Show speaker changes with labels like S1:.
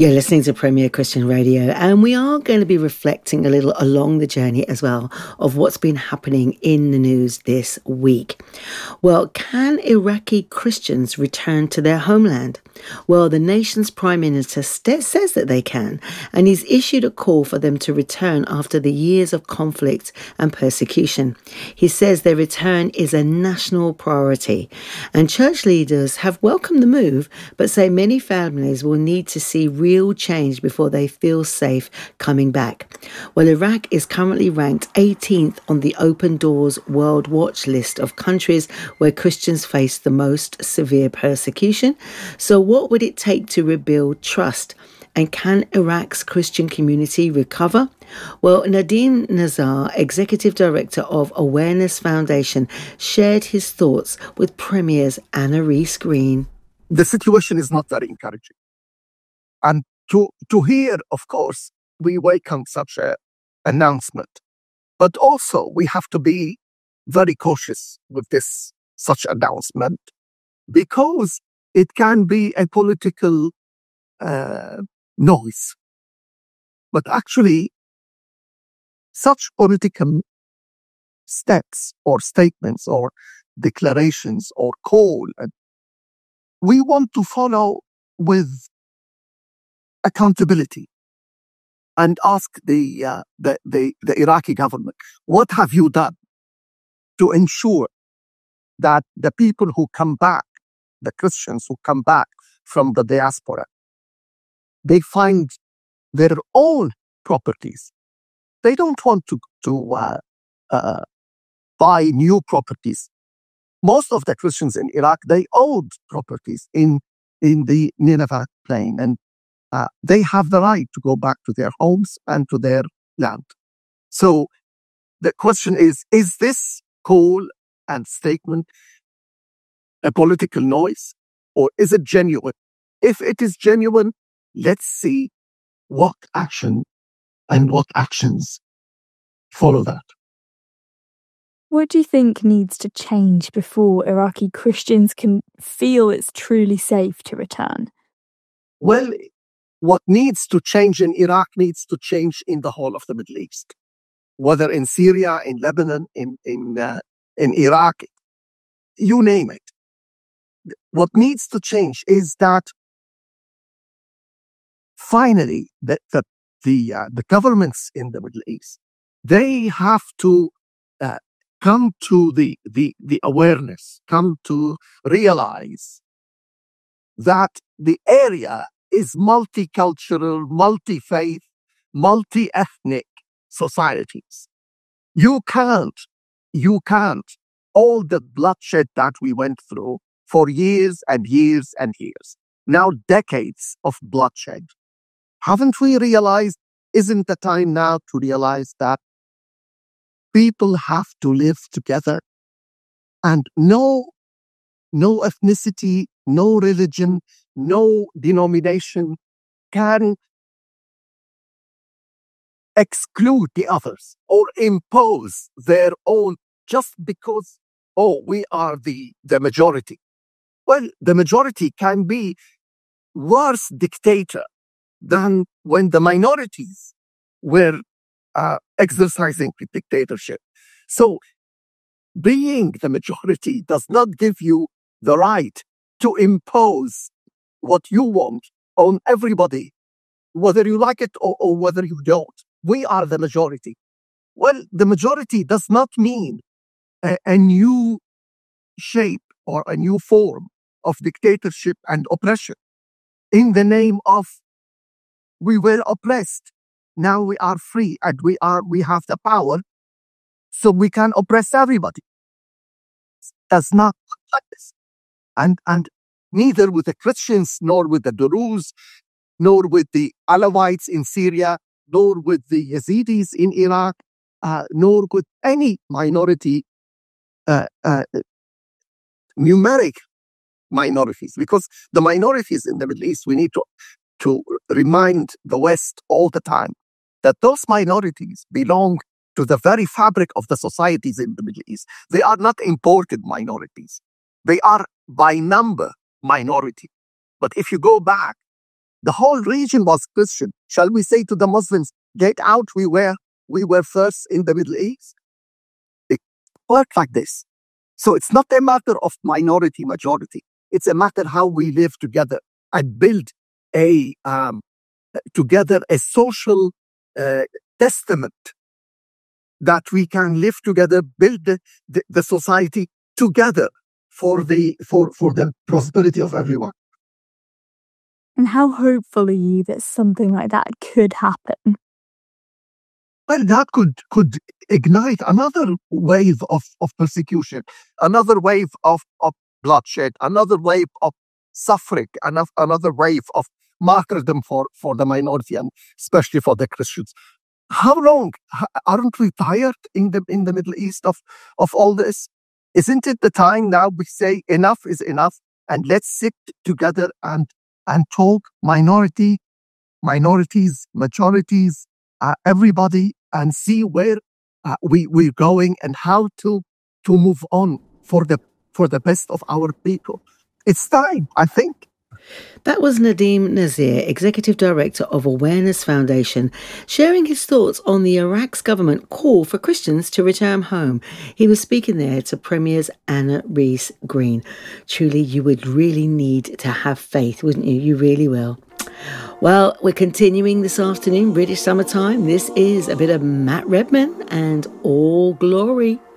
S1: You're listening to Premier Christian Radio, and we are going to be reflecting a little along the journey as well of what's been happening in the news this week. Well, can Iraqi Christians return to their homeland? Well, the nation's Prime Minister says that they can, and he's issued a call for them to return after the years of conflict and persecution. He says their return is a national priority, and church leaders have welcomed the move, but say many families will need to see real change before they feel safe coming back. Well, Iraq is currently ranked 18th on the Open Doors World Watch list of countries where Christians face the most severe persecution. So what would it take to rebuild trust? And can Iraq's Christian community recover? Well, Nadine Nazar, Executive Director of Awareness Foundation, shared his thoughts with Premier's Anna Rees Green.
S2: The situation is not very encouraging. And to hear, of course, we welcome such an announcement. But also, we have to be very cautious with such announcement, because it can be a political noise. But actually, such political steps or statements or declarations or call, we want to follow with accountability and ask the Iraqi government, what have you done to ensure that the people who come back, the Christians who come back from the diaspora, they find their own properties. They don't want to buy new properties. Most of the Christians in Iraq, they owned properties in the Nineveh plain, and they have the right to go back to their homes and to their land. So the question is this call and statement a political noise, or is it genuine? If it is genuine, let's see what action and what actions follow that.
S3: What do you think needs to change before Iraqi Christians can feel it's truly safe to return?
S2: Well, what needs to change in Iraq needs to change in the whole of the Middle East, whether in Syria, in Lebanon, in Iraq, you name it. What needs to change is that finally the governments in the Middle East, they have to come to the awareness, come to realize that the area is multicultural, multi-faith, multi-ethnic societies. You can't, all the bloodshed that we went through for years and years and years, now decades of bloodshed. Haven't we realized, isn't the time now to realize that people have to live together, and no ethnicity, no religion, no denomination can exclude the others or impose their own just because, we are the majority. Well, the majority can be worse dictator than when the minorities were exercising dictatorship. So being the majority does not give you the right to impose what you want on everybody, whether you like it or whether you don't. We are the majority. Well, the majority does not mean a new shape or a new form of dictatorship and oppression in the name of we were oppressed. Now we are free and we have the power, so we can oppress everybody. That's not like this. And neither with the Christians, nor with the Druze, nor with the Alawites in Syria, nor with the Yazidis in Iraq, nor with any minority, numeric minorities. Because the minorities in the Middle East, we need to remind the West all the time that those minorities belong to the very fabric of the societies in the Middle East. They are not imported minorities. They are by number minority. But if you go back The whole region was Christian. Shall we say to the Muslims, get out, we were first in the Middle East? It worked like this. So it's not a matter of minority, majority. It's a matter how we live together and build together a social testament that we can live together, build the society together for the prosperity of everyone.
S3: And how hopeful are you that something like that could happen?
S2: Well, that could ignite another wave of persecution, another wave of bloodshed, another wave of suffering, another wave of martyrdom for the minority and especially for the Christians. How long? Aren't we tired in the Middle East of all this? Isn't it the time now we say enough is enough and let's sit together and talk minorities, majorities, everybody, and see where we're going and how to move on for the best of our people. It's time, I think.
S1: That was Nadeem Nazir, Executive Director of Awareness Foundation, sharing his thoughts on the Iraq's government call for Christians to return home. He was speaking there to Premier's Anna Rees-Green. Truly, you would really need to have faith, wouldn't you? You really will. Well, we're continuing this afternoon, British Summertime. This is a bit of Matt Redman and All Glory.